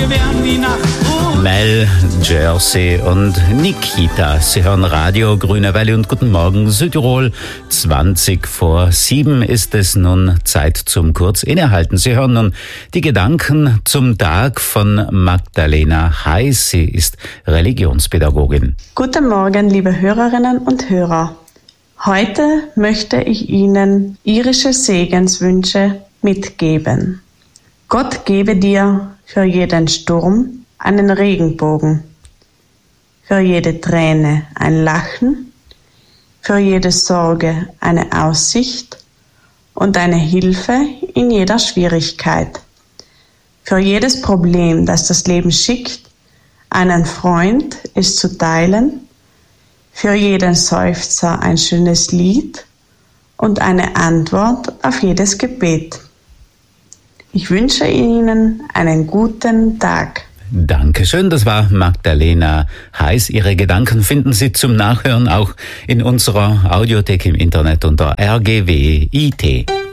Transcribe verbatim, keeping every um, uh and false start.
wärmt die Nacht. Mel, Jersey und Nikita. Sie hören Radio Grüne Welle und guten Morgen Südtirol. zwanzig vor sieben ist es nun Zeit zum kurz innehalten. Sie hören nun die Gedanken zum Tag von Magdalena Heiß. Sie ist Religionspädagogin. Guten Morgen, liebe Hörerinnen und Hörer. Heute möchte ich Ihnen irische Segenswünsche mitgeben. Gott gebe dir für jeden Sturm einen Regenbogen, für jede Träne ein Lachen, für jede Sorge eine Aussicht und eine Hilfe in jeder Schwierigkeit. Für jedes Problem, das das Leben schickt, einen Freund ist zu teilen, für jeden Seufzer ein schönes Lied und eine Antwort auf jedes Gebet. Ich wünsche Ihnen einen guten Tag. Dankeschön, das war Magdalena Heiß. Ihre Gedanken finden Sie zum Nachhören auch in unserer Audiothek im Internet unter R G W I T.